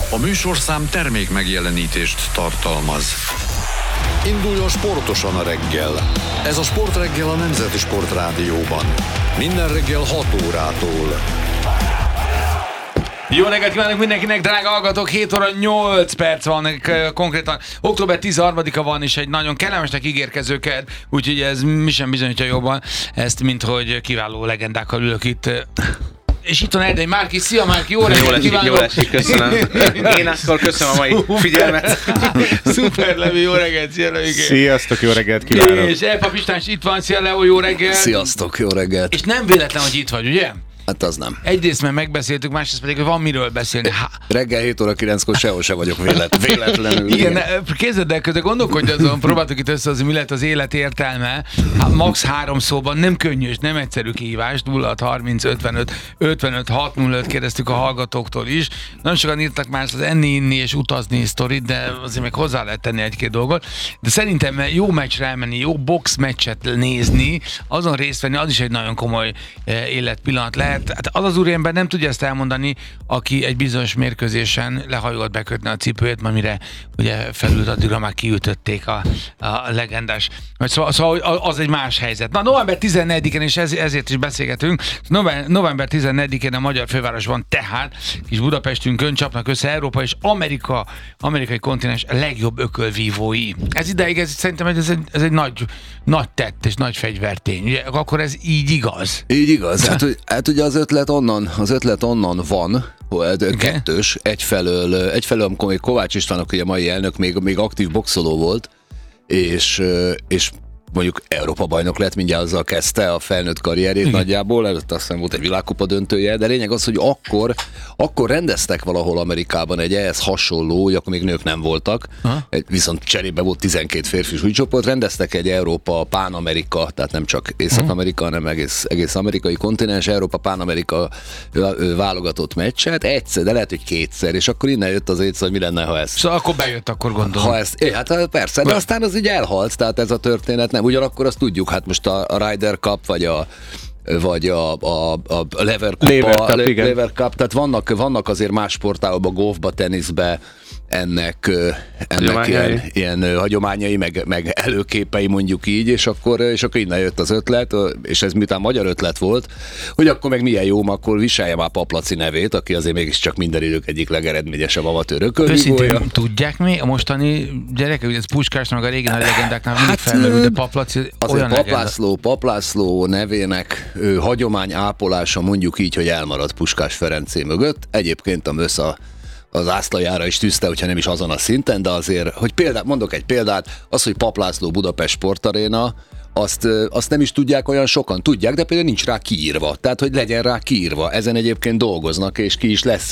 A műsorszám termék megjelenítést tartalmaz. Induljon sportosan a reggel. Ez a Sportreggel a Nemzeti Sportrádióban. Minden reggel 6 órától. Jó reggelt kívánok mindenkinek, drága hallgatók! 7 óra 8 perc van, konkrétan október 13-a van, és egy nagyon kellemesnek ígérkező kedd, úgyhogy ez mi sem bizonyítja jobban ezt, mint hogy kiváló legendákkal ülök itt. És itt van Erdei Márki. Szia Márki, jó reggelt kívánok! Jól esik, köszönöm. Én akkor köszönöm a mai figyelmet. Szuper, Levi, jó reggelt, szia Levi! Sziasztok, jó reggelt kívánok! És Elpa István is itt van, szia Leo, jó reggelt! Sziasztok, jó reggelt! És nem véletlen, hogy itt vagy, ugye? Hát az nem. Egyrészt mert megbeszéltük, másrészt pedig, hogy van miről beszélni. Reggel 7 óra 9-kor sehol se vagyok véletlenül. Igen, képzeld el, közben gondolkodj azon, próbáltuk itt összehozni, mi lett az élet értelme. Max 3 szóban, nem könnyű és nem egyszerű kihívás. 0630 55 605 kérdeztük a hallgatóktól is. Nagyon sokan írtak már az enni, inni és utazni sztorit, de azért még hozzá lehet tenni egy-két dolgot. De szerintem jó meccsre elmenni, jó box meccset nézni, azon részt venni, az is egy nagyon komoly életpillanat lehet. Hát az az úriember nem tudja ezt elmondani, aki egy bizonyos mérkőzésen lehajolt bekötni a cipőjét, mire ugye felült, addigra már kiütötték a legendás. Szóval az egy más helyzet. Na, november 14-én, és ezért is beszélgetünk, november 14-én a magyar fővárosban, tehát kis Budapestünkön csapnak össze Európa és amerikai kontinens legjobb ökölvívói. Ez ideig, szerintem ez egy nagy tett és nagy fegyvertény. Ugye, akkor ez így igaz? Így igaz. Hát ugye az ötlet onnan van, kettős. Egyfelől, amikor még Kovács István, aki a mai elnök, még aktív boxoló volt, és mondjuk Európa bajnok lett, mindjárt azzal kezdte a felnőtt karrierét nagyjából, előtt azt hiszem volt egy világkupa döntője, de lényeg az, hogy akkor rendeztek valahol Amerikában egy ehhez hasonló, hogy akkor még nők nem voltak, viszont cserébe volt 12 férfi súlycsoport, rendeztek egy Európa Pán-Amerika, tehát nem csak Észak-Amerika, hanem egész amerikai kontinens, Európa Pán-Amerika válogatott meccset, egyszer, de lehet, hogy kétszer, és akkor innen jött az éjszak, hogy mi lenne, ha ezt... Szóval akkor bejött, akkor gondolom. Hát persze, de aztán az így elhalt, tehát ez a történet nem. Ugyanakkor azt tudjuk, hát most a Ryder Cup, vagy a Lever Cup, tehát vannak azért más sportágokban, golfba, teniszbe ennek ilyen hagyományai, meg előképei, mondjuk így, és akkor innen jött az ötlet, és ez miután magyar ötlet volt, hogy akkor meg milyen jó, akkor viselje már Paplaci nevét, aki azért mégiscsak minden idők egyik legeredményesebb amatőr ökölvívója. Őszintén tudják mi? A mostani gyerekek, ugye ez Puskásnak, meg a régi nagy legendáknál mindig felmerül, de Paplaci olyan Paplászló nevének hagyomány ápolása, mondjuk így, hogy elmaradt Puskás Ferencé mögött. Egyébként a MÖSZ az ászlajára is tűzte, hogyha nem is azon a szinten, de azért, hogy mondok egy példát, az, hogy Paplászló Budapest Sportaréna, azt nem is tudják, olyan sokan tudják, de például nincs rá kiírva. Tehát, hogy legyen rá kiírva. Ezen egyébként dolgoznak, és ki is lesz